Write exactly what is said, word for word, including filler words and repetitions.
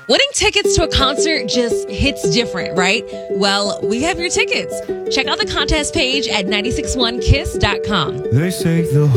Winning tickets to a concert just hits different, right? Well, we have your tickets. Check out the contest page at nine six one kiss dot com. They say the